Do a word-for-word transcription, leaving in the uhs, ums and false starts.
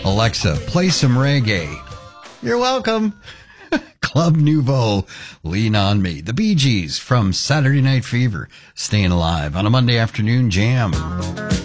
Alexa, play some reggae. You're welcome. Club Nouveau, Lean on Me. The Bee Gees from Saturday Night Fever, Staying Alive on a Monday afternoon jam.